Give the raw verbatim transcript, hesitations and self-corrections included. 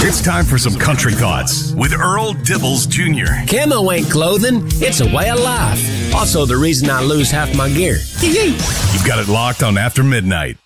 It's time for some country thoughts with Earl Dibbles Junior Camo ain't clothing, it's a way of life. Also the reason I lose half my gear. You've got it locked on After Midnight.